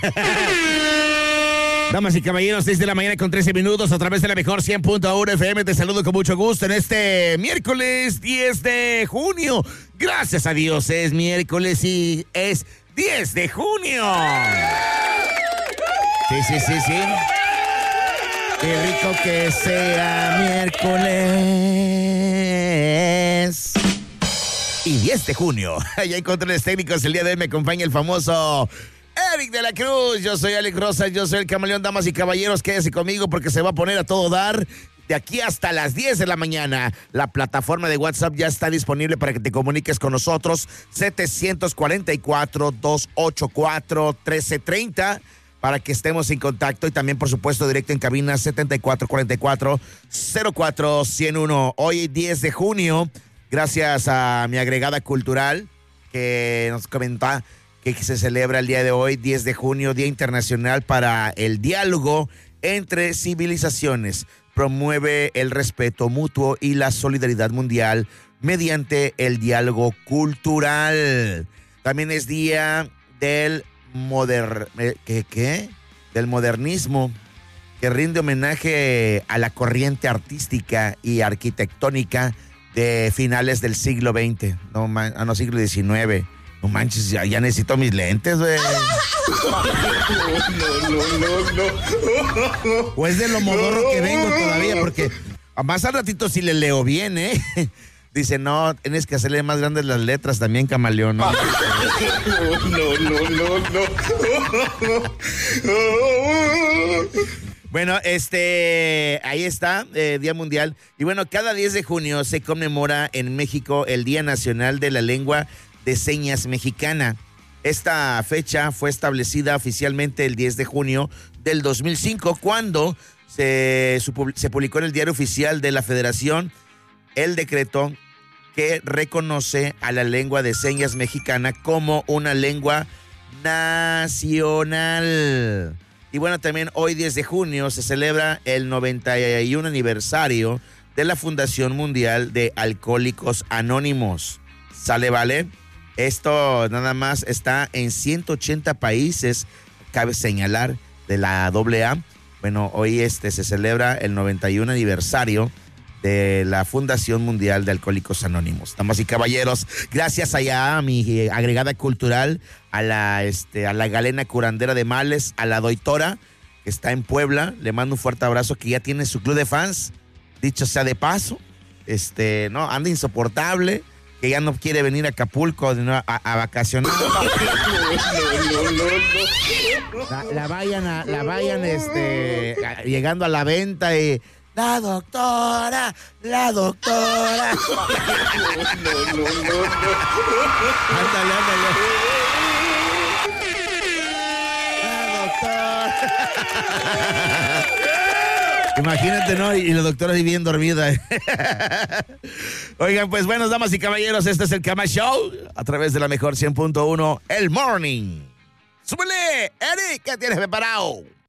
Damas y caballeros, 6 de la mañana con 13 minutos a través de la mejor 100.1 FM. Te saludo con mucho gusto en este miércoles 10 de junio. Gracias a Dios, es miércoles y es 10 de junio. Sí. Qué rico que sea miércoles y 10 de junio. Allá en controles técnicos el día de hoy me acompaña el famoso Eric de la Cruz. Yo soy Alex Rosas, yo soy el camaleón. Damas y caballeros, quédese conmigo porque se va a poner a todo dar de aquí hasta las 10 de la mañana. La plataforma de WhatsApp ya está disponible para que te comuniques con nosotros. 744-284-1330 para que estemos en contacto. Y también, por supuesto, directo en cabina 7444-04-101. Hoy, 10 de junio, gracias a mi agregada cultural que nos comenta que se celebra el día de hoy, 10 de junio, Día Internacional para el Diálogo entre Civilizaciones. Promueve el respeto mutuo y la solidaridad mundial mediante el diálogo cultural. También es día del del modernismo, que rinde homenaje a la corriente artística y arquitectónica de finales del siglo XX, siglo XIX. No manches, ya necesito mis lentes, güey. No. O es de lo modorro que vengo todavía, porque más al ratito sí le leo bien, ¿eh? Dice, no, tienes que hacerle más grandes las letras también, camaleón, ¿no? No. Bueno, ahí está, Día Mundial. Y bueno, cada 10 de junio se conmemora en México el Día Nacional de la Lengua de Señas Mexicana. Esta fecha fue establecida oficialmente el 10 de junio del 2005, cuando se publicó en el Diario Oficial de la Federación el decreto que reconoce a la lengua de señas mexicana como una lengua nacional. Y bueno, también hoy 10 de junio se celebra el 91 aniversario de la Fundación Mundial de Alcohólicos Anónimos. ¿Sale, vale? Esto nada más está en 180 países, cabe señalar, de la AA. Bueno, hoy se celebra el 91 aniversario de la Fundación Mundial de Alcohólicos Anónimos. Damas y caballeros, gracias allá a mi agregada cultural, a la Galena Curandera de Males, a la Doitora, que está en Puebla. Le mando un fuerte abrazo, que ya tiene su club de fans, dicho sea de paso. Anda insoportable, que ya no quiere venir a Acapulco a vacacionar. La vayan llegando a la venta y la doctora. Ándale. La doctora. Imagínate, ¿no? Y la doctora ahí bien dormida. Oigan, pues buenos damas y caballeros, este es el Cama Show a través de la mejor 100.1, El Morning. ¡Súbele, Eric! ¿Qué tienes preparado?